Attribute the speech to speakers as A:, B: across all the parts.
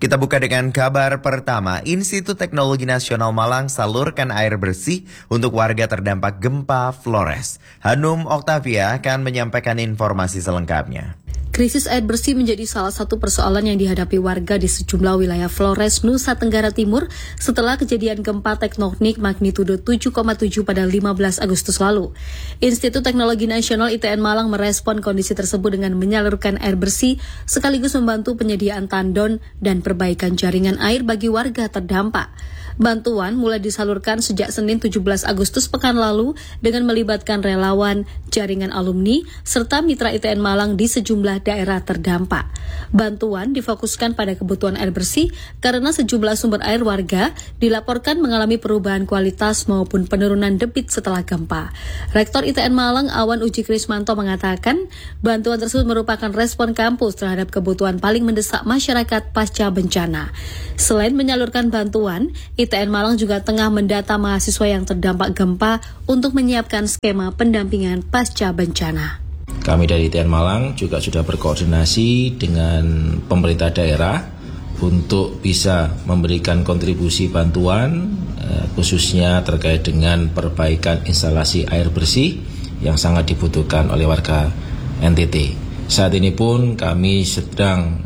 A: Kita buka dengan kabar pertama. Institut Teknologi Nasional Malang salurkan air bersih untuk warga terdampak gempa Flores. Hanum Oktavia akan menyampaikan informasi selengkapnya.
B: Krisis air bersih menjadi salah satu persoalan yang dihadapi warga di sejumlah wilayah Flores, Nusa Tenggara Timur setelah kejadian gempa tektonik magnitudo 7,7 pada 15 Agustus lalu. Institut Teknologi Nasional ITN Malang merespon kondisi tersebut dengan menyalurkan air bersih sekaligus membantu penyediaan tandon dan perbaikan jaringan air bagi warga terdampak. Bantuan mulai disalurkan sejak Senin 17 Agustus pekan lalu dengan melibatkan relawan, jaringan alumni, serta mitra ITN Malang di sejumlah daerah terdampak. Bantuan difokuskan pada kebutuhan air bersih karena sejumlah sumber air warga dilaporkan mengalami perubahan kualitas maupun penurunan debit setelah gempa. Rektor ITN Malang Awan Uji Krismanto mengatakan bantuan tersebut merupakan respon kampus terhadap kebutuhan paling mendesak masyarakat pasca bencana. Selain menyalurkan bantuan, ITN Malang juga tengah mendata mahasiswa yang terdampak gempa untuk menyiapkan skema pendampingan pasca bencana.
C: Kami dari ITN Malang juga sudah berkoordinasi dengan pemerintah daerah untuk bisa memberikan kontribusi bantuan khususnya terkait dengan perbaikan instalasi air bersih yang sangat dibutuhkan oleh warga NTT. Saat ini pun kami sedang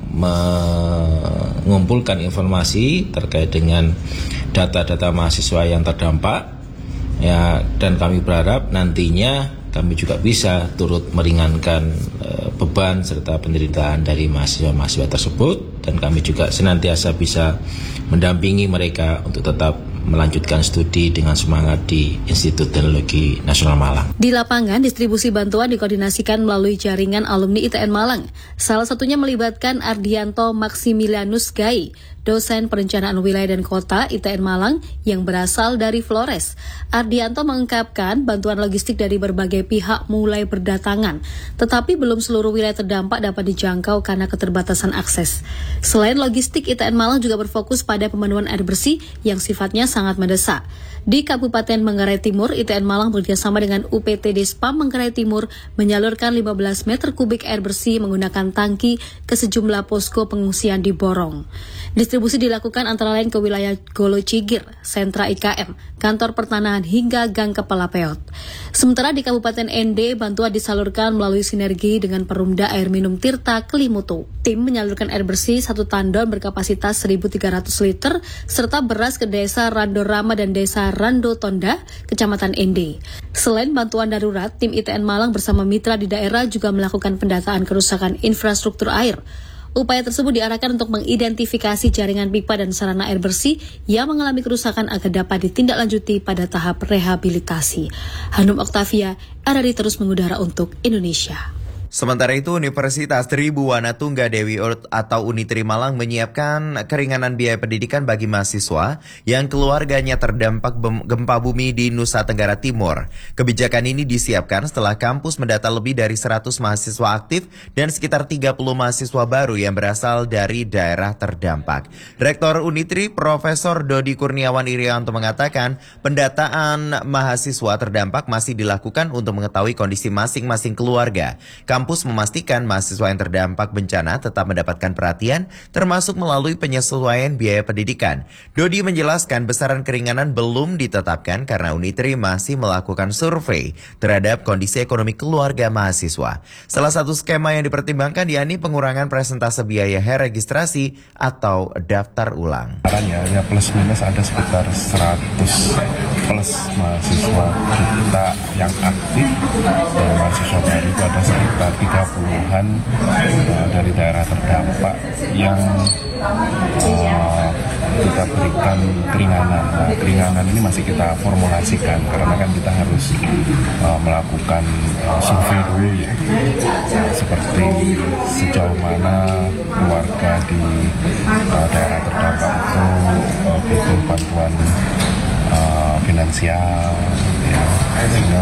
C: mengumpulkan informasi terkait dengan data-data mahasiswa yang terdampak ya, dan kami berharap nantinya kami juga bisa turut meringankan beban serta penderitaan dari mahasiswa-mahasiswa tersebut, dan kami juga senantiasa bisa mendampingi mereka untuk tetap melanjutkan studi dengan semangat di Institut Teknologi Nasional Malang.
B: Di lapangan, distribusi bantuan dikoordinasikan melalui jaringan alumni ITN Malang. Salah satunya melibatkan Ardianto Maximilianus Gai, dosen perencanaan wilayah dan kota ITN Malang yang berasal dari Flores. Ardianto mengungkapkan bantuan logistik dari berbagai pihak mulai berdatangan, tetapi belum seluruh wilayah terdampak dapat dijangkau karena keterbatasan akses. Selain logistik, ITN Malang juga berfokus pada pemenuhan air bersih yang sifatnya sangat mendesak. Di Kabupaten Manggarai Timur, ITN Malang bekerjasama dengan UPTD SPAM Manggarai Timur menyalurkan 15 meter kubik air bersih menggunakan tangki ke sejumlah posko pengungsian di Borong. Distribusi dilakukan antara lain ke wilayah Golo Cigir, sentra IKM, kantor pertanahan hingga gang Kepala Peot. Sementara di Kabupaten ND, bantuan disalurkan melalui sinergi dengan Perumda Air Minum Tirta Kelimutu. Tim menyalurkan air bersih 1 tandon berkapasitas 1.300 liter serta beras ke desa Randorama dan desa Rando Tonda, Kecamatan ND. Selain bantuan darurat, tim ITN Malang bersama mitra di daerah juga melakukan pendataan kerusakan infrastruktur air. Upaya tersebut diarahkan untuk mengidentifikasi jaringan pipa dan sarana air bersih yang mengalami kerusakan agar dapat ditindaklanjuti pada tahap rehabilitasi. Hanum Oktavia, RRI terus mengudara untuk Indonesia.
A: Sementara itu, Universitas Tribuana Tunggadewi atau Unitri Malang menyiapkan keringanan biaya pendidikan bagi mahasiswa yang keluarganya terdampak gempa bumi di Nusa Tenggara Timur. Kebijakan ini disiapkan setelah kampus mendata lebih dari 100 mahasiswa aktif dan sekitar 30 mahasiswa baru yang berasal dari daerah terdampak. Rektor Unitri, Profesor Dodi Kurniawan Irianto mengatakan pendataan mahasiswa terdampak masih dilakukan untuk mengetahui kondisi masing-masing keluarga. Kampus memastikan mahasiswa yang terdampak bencana tetap mendapatkan perhatian, termasuk melalui penyesuaian biaya pendidikan. Dodi menjelaskan besaran keringanan belum ditetapkan karena Unitri masih melakukan survei terhadap kondisi ekonomi keluarga mahasiswa. Salah satu skema yang dipertimbangkan yakni pengurangan persentase biaya registrasi atau daftar ulang.
D: Ya plus minus ada sekitar 100 plus mahasiswa kita yang aktif, dan mahasiswa baru itu ada sekitar 30-an dari daerah terdampak yang kita berikan keringanan. Nah, keringanan ini masih kita formulasikan karena kan kita harus melakukan survei dulu ya, seperti sejauh mana keluarga di daerah terdampak itu butuh bantuan finansial, ya, sehingga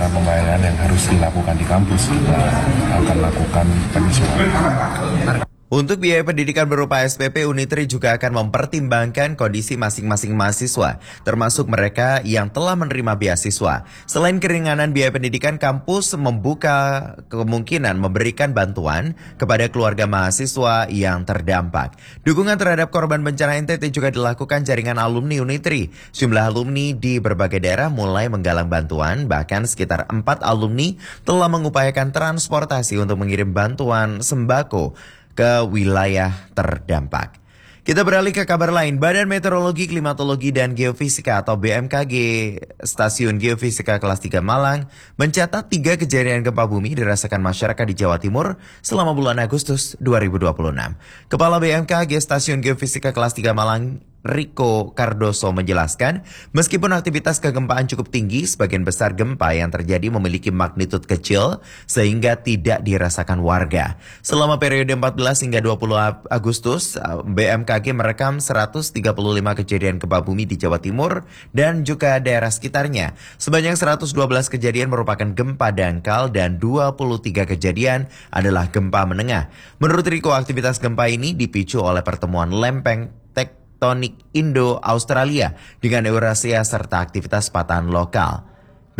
D: pembayaran yang harus dilakukan di kampus kita akan lakukan penyesuaian.
A: Untuk biaya pendidikan berupa SPP, Unitri juga akan mempertimbangkan kondisi masing-masing mahasiswa, termasuk mereka yang telah menerima beasiswa. Selain keringanan biaya pendidikan, kampus membuka kemungkinan memberikan bantuan kepada keluarga mahasiswa yang terdampak. Dukungan terhadap korban bencana NTT juga dilakukan jaringan alumni Unitri. Sejumlah alumni di berbagai daerah mulai menggalang bantuan, bahkan sekitar 4 alumni telah mengupayakan transportasi untuk mengirim bantuan sembako ke wilayah terdampak. Kita beralih ke kabar lain. Badan Meteorologi, Klimatologi, dan Geofisika atau BMKG Stasiun Geofisika Kelas 3 Malang mencatat 3 kejadian gempa bumi dirasakan masyarakat di Jawa Timur selama bulan Agustus 2026. Kepala BMKG Stasiun Geofisika Kelas 3 Malang, Riko Cardoso, menjelaskan, meskipun aktivitas kegempaan cukup tinggi, sebagian besar gempa yang terjadi memiliki magnitud kecil sehingga tidak dirasakan warga. Selama periode 14 hingga 20 Agustus, BMKG merekam 135 kejadian gempa bumi di Jawa Timur dan juga daerah sekitarnya. Sebanyak 112 kejadian merupakan gempa dangkal dan 23 kejadian adalah gempa menengah. Menurut Riko, aktivitas gempa ini dipicu oleh pertemuan lempeng tektonik Indo-Australia dengan Eurasia serta aktivitas patahan lokal.